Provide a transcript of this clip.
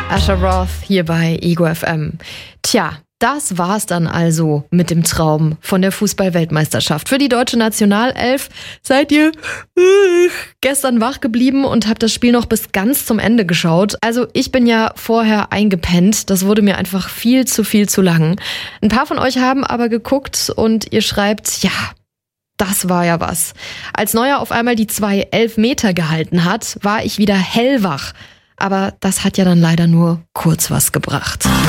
Asher Roth hier bei Ego FM. Tja, das war's dann also mit dem Traum von der Fußball-Weltmeisterschaft. Für die deutsche Nationalelf seid ihr gestern wach geblieben und habt das Spiel noch bis ganz zum Ende geschaut. Also ich bin ja vorher eingepennt. Das wurde mir einfach viel zu lang. Ein paar von euch haben aber geguckt und ihr schreibt, ja, das war ja was. Als Neuer auf einmal die 2 Elfmeter gehalten hat, war ich wieder hellwach. Aber das hat ja dann leider nur kurz was gebracht.